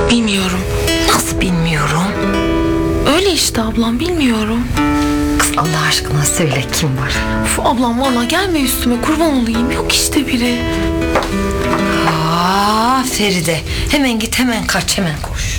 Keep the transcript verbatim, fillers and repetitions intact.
Bilmiyorum. Nasıl bilmiyorum? Öyle işte ablam, bilmiyorum. Kız Allah aşkına söyle, kim var? Uf, ablam valla gelme üstüme, kurban olayım. Yok işte biri. Aa Feride, hemen git, hemen kaç, hemen koş.